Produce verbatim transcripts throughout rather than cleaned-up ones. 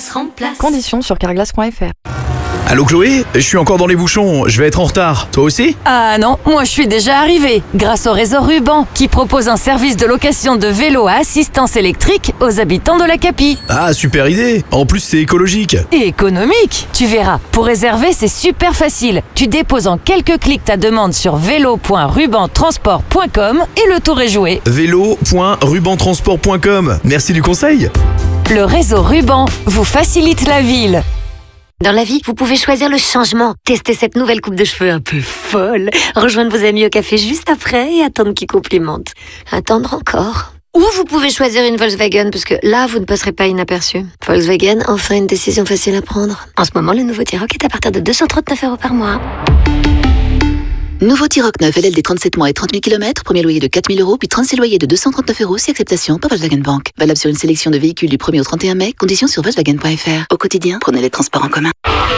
Carglass remplace. Conditions sur carglass point f r. Allô Chloé, je suis encore dans les bouchons, je vais être en retard. Toi aussi ? Ah non, moi je suis déjà arrivée, grâce au réseau Ruban, qui propose un service de location de vélos à assistance électrique aux habitants de la Capie. Ah, super idée. En plus, c'est écologique. Et économique, tu verras. Pour réserver, c'est super facile. Tu déposes en quelques clics ta demande sur vélo point ruban transport point com et le tour est joué. vélo point ruban transport point com. Merci du conseil. Le réseau Ruban vous facilite la ville. Dans la vie, vous pouvez choisir le changement. Tester cette nouvelle coupe de cheveux un peu folle. Rejoindre vos amis au café juste après et attendre qu'ils complimentent. Attendre encore. Ou vous pouvez choisir une Volkswagen, parce que là, vous ne passerez pas inaperçu. Volkswagen, enfin une décision facile à prendre. En ce moment, le nouveau T-Roc est à partir de deux cent trente-neuf euros par mois. Nouveau T-Roc neuf, L L D trente-sept mois et trente mille kilomètres, premier loyer de quatre mille euros, puis trente-six loyers de deux cent trente-neuf euros, si acceptation par Volkswagen Bank. Valable sur une sélection de véhicules du premier au trente et un mai, conditions sur volkswagen point f r. Au quotidien, prenez les transports en commun.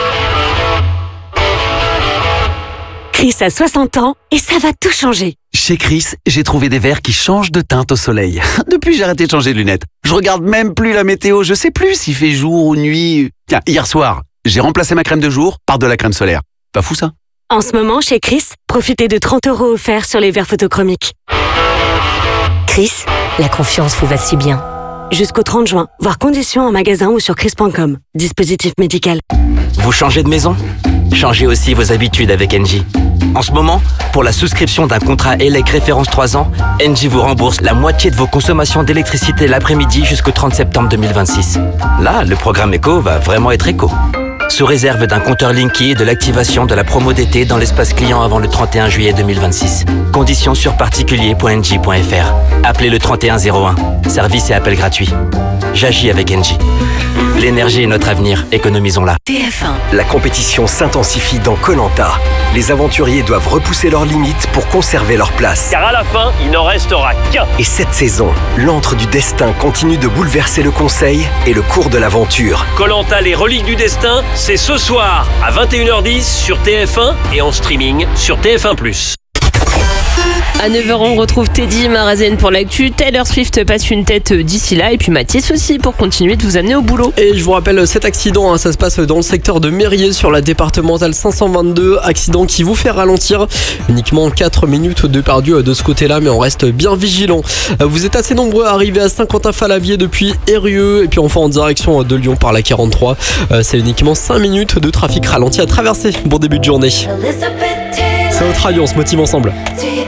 Chris a soixante ans et ça va tout changer. Chez Chris, j'ai trouvé des verres qui changent de teinte au soleil. Depuis, j'ai arrêté de changer de lunettes. Je regarde même plus la météo, je sais plus s'il fait jour ou nuit. Tiens, hier soir, j'ai remplacé ma crème de jour par de la crème solaire. Pas fou ça ? En ce moment, chez Chris, profitez de trente euros offerts sur les verres photochromiques. Chris, la confiance vous va si bien. Jusqu'au trente juin, voir conditions en magasin ou sur chris point com. Dispositif médical. Vous changez de maison ? Changez aussi vos habitudes avec Engie. En ce moment, pour la souscription d'un contrat E L E C référence trois ans, Engie vous rembourse la moitié de vos consommations d'électricité l'après-midi jusqu'au trente septembre deux mille vingt-six. Là, le programme éco va vraiment être éco. Sous réserve d'un compteur Linky et de l'activation de la promo d'été dans l'espace client avant le trente et un juillet deux mille vingt-six. Conditions sur particulier point engie point f r. Appelez le trente et un zéro un. Service et appel gratuit. J'agis avec Engie. L'énergie est notre avenir, économisons-la. T F un. La compétition s'intensifie dans Koh Lanta. Les aventuriers doivent repousser leurs limites pour conserver leur place. Car à la fin, il n'en restera qu'un. Et cette saison, l'antre du destin continue de bouleverser le conseil et le cours de l'aventure. Koh Lanta, les reliques du destin, c'est ce soir à vingt et une heures dix sur T F un et en streaming sur T F un plus. À neuf heures, on retrouve Teddy Marazen pour l'actu. Taylor Swift passe une tête d'ici là. Et puis Mathis aussi pour continuer de vous amener au boulot. Et je vous rappelle cet accident, hein, ça se passe dans le secteur de Mérier sur la départementale cinq cent vingt-deux. Accident qui vous fait ralentir. Uniquement quatre minutes de perdu de ce côté-là, mais on reste bien vigilant. Vous êtes assez nombreux à arriver à Saint-Quentin-Falavier depuis Eyrieux. Et puis enfin en direction de Lyon par la quarante-trois. C'est uniquement cinq minutes de trafic ralenti à traverser. Bon début de journée. C'est notre radio, on se motive ensemble.